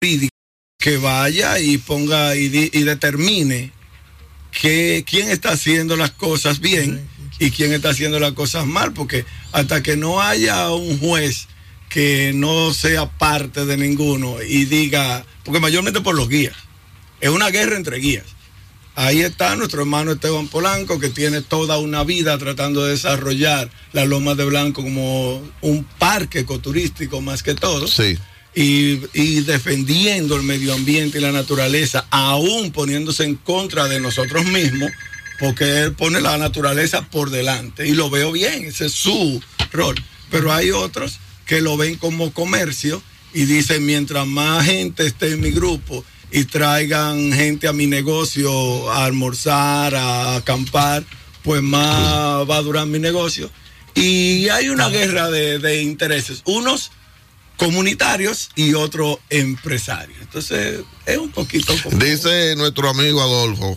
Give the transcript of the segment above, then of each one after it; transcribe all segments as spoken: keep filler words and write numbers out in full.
que vaya y ponga y, di, y determine que quién está haciendo las cosas bien y quién está haciendo las cosas mal, porque hasta que no haya un juez que no sea parte de ninguno y diga, porque mayormente por los guías, es una guerra entre guías. Ahí está nuestro hermano Esteban Polanco, que tiene toda una vida tratando de desarrollar las Lomas de Blanco como un parque ecoturístico más que todo. Sí. Y, y defendiendo el medio ambiente y la naturaleza, aún poniéndose en contra de nosotros mismos, porque él pone la naturaleza por delante. Y lo veo bien, ese es su rol. Pero hay otros que lo ven como comercio y dicen, mientras más gente esté en mi grupo y traigan gente a mi negocio a almorzar, a acampar, pues más va a durar mi negocio. Y hay una guerra de, de intereses, unos comunitarios y otros empresarios. Entonces, es un poquito como... Dice nuestro amigo Adolfo,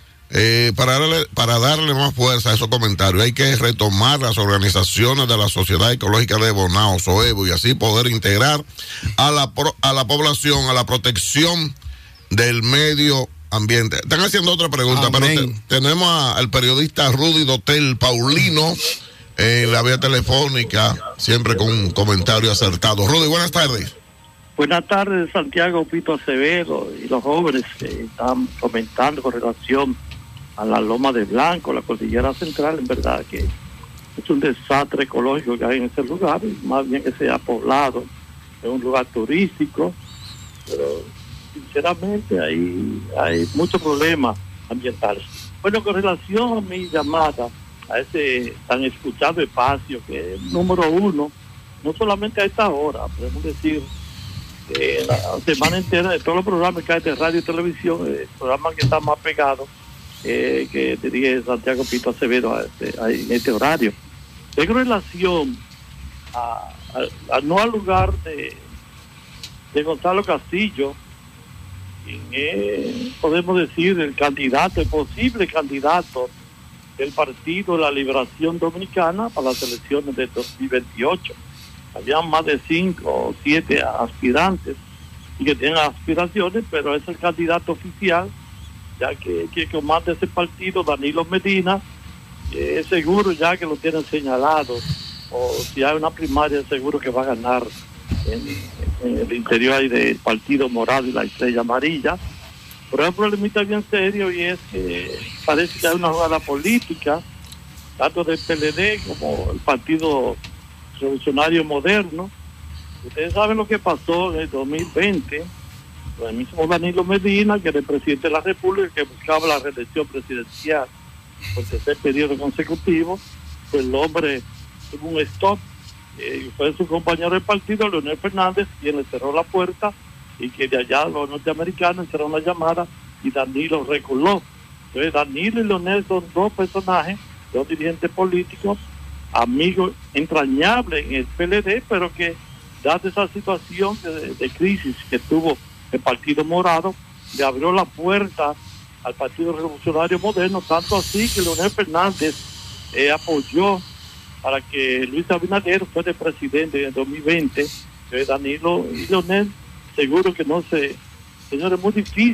eh, para, darle, para darle más fuerza a esos comentarios, hay que retomar las organizaciones de la Sociedad Ecológica de Bonao, SOEBO, y así poder integrar a la, a la población, a la protección del medio ambiente. Están haciendo otra pregunta, Amén. pero te, tenemos al periodista Rudy Dotel Paulino en la vía telefónica, siempre con un comentario acertado. Rudy, buenas tardes. Buenas tardes, Santiago Pito Acevedo y los jóvenes que están comentando con relación a la Loma de Blanco, la Cordillera Central. En verdad que es un desastre ecológico que hay en ese lugar, y más bien que sea poblado, es un lugar turístico, pero sinceramente hay, hay muchos problemas ambientales. Bueno, con relación a mi llamada a ese tan escuchado espacio que es número uno, no solamente a esta hora, podemos decir, eh, la semana entera de todos los programas que hay de radio y televisión, el programa que está más pegado, eh, que dirige Santiago Pito Acevedo a este, a, en este horario. En relación a, a, a no al lugar de, de Gonzalo Castillo, quien es, podemos decir, el candidato, el posible candidato del Partido de la Liberación Dominicana para las elecciones de dos mil veintiocho. Habían más de cinco o siete aspirantes y que tienen aspiraciones, pero es el candidato oficial, ya que quien comanda ese partido, Danilo Medina, eh, es seguro ya que lo tienen señalado, o si hay una primaria seguro que va a ganar en, en el interior ahí del Partido Morado y la Estrella Amarilla. Pero hay un problemita bien serio, y es que parece que hay una jugada política, tanto del P L D como el Partido Revolucionario Moderno. Ustedes saben lo que pasó en el dos mil veinte, con el mismo Danilo Medina, que era el presidente de la República, que buscaba la reelección presidencial por tercer periodo consecutivo. Pues el hombre tuvo un stop, eh, y fue su compañero de partido, Leonel Fernández, quien le cerró la puerta, y que de allá los norteamericanos hicieron una llamada y Danilo reculó. Entonces Danilo y Leonel son dos personajes, dos dirigentes políticos, amigos entrañables en el P L D, pero que dada esa situación de, de crisis que tuvo el Partido Morado, le abrió la puerta al Partido Revolucionario Moderno, tanto así que Leonel Fernández eh, apoyó para que Luis Abinader fuera presidente en el dos mil veinte. Entonces Danilo y Leonel seguro que no se... Señores, es muy difícil